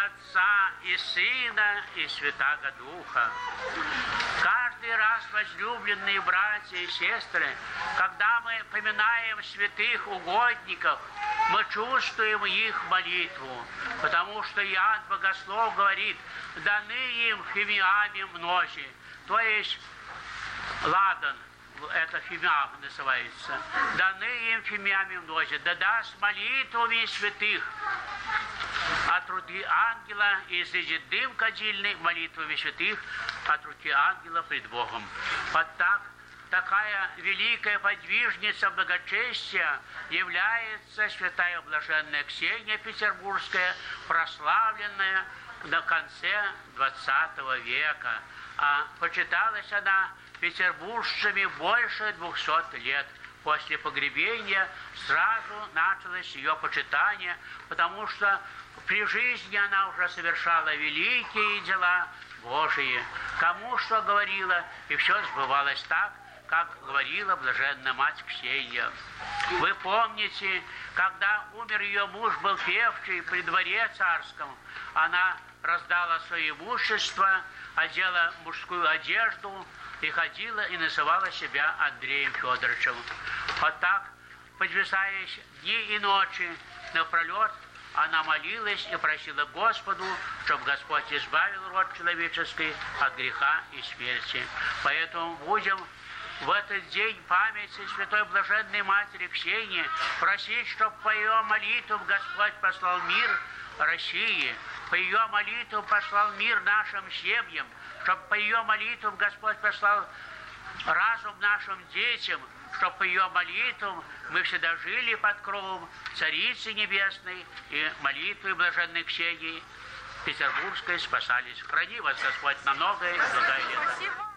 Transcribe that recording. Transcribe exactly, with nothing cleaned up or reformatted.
Отца и Сына и Святаго Духа. Каждый раз, возлюбленные братья и сестры, когда мы поминаем святых угодников, мы чувствуем их молитву, потому что Иоанн Богослов говорит: даны им фимиами мнози, то есть ладан, это фимиам называется, даны им фимиами мнози, да даст молитвами святых, от руки ангела изыдет дым кадильный, молитвами святых от руки ангела пред Богом. Вот так, такая великая подвижница благочестия является святая блаженная Ксения Петербургская, прославленная на конце двадцатого века. А почиталась она петербуржцами больше двухсот лет. После погребения сразу началось ее почитание, потому что при жизни она уже совершала великие дела Божии. Кому что говорила, и все сбывалось так, как говорила блаженная мать Ксения. Вы помните, когда умер ее муж, был певчий при дворе царском, она раздала свое имущество, одела мужскую одежду и ходила и называла себя Андреем Федоровичем. Вот так, подвисаясь дни и ночи напролет, она молилась и просила Господу, чтобы Господь избавил род человеческий от греха и смерти. Поэтому будем в этот день памяти Святой Блаженной Матери Ксении просить, чтобы по ее молитвам Господь послал мир России, по ее молитвам послал мир нашим семьям, чтобы по ее молитвам Господь послал разум нашим детям, чтобы по ее молитвам мы всегда жили под кровом Царицы Небесной и молитвы Блаженной Ксении Петербургской спасались. Храни вас Господь на многое и долгое лето.